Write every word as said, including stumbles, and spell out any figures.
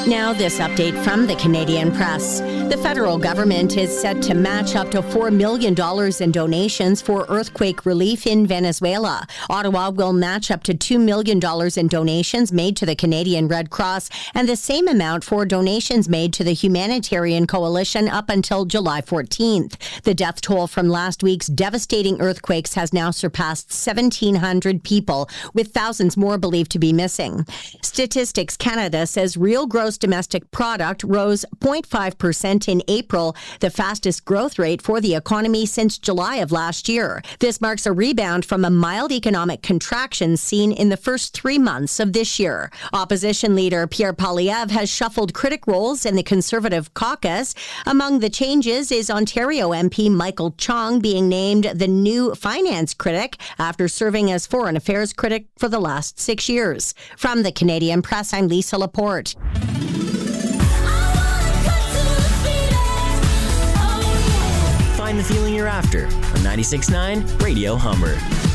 Now, this update from the Canadian Press. The federal government is set to match up to four million dollars in donations for earthquake relief in Venezuela. Ottawa will match up to two million dollars in donations made to the Canadian Red Cross and the same amount for donations made to the Humanitarian Coalition up until July fourteenth. The death toll from last week's devastating earthquakes has now surpassed seventeen hundred people, with thousands more believed to be missing. Statistics Canada says real gross domestic product rose zero point five percent in April, the fastest growth rate for the economy since July of last year. This marks a rebound from a mild economic contraction seen in the first three months of this year. Opposition leader Pierre Poilievre has shuffled critic roles in the Conservative caucus. Among the changes is Ontario M P Michael Chong being named the new finance critic after serving as foreign affairs critic for the last six years. From the Canadian Press, I'm Lisa Laporte. Find the feeling you're after on ninety-six point nine Radio Humber.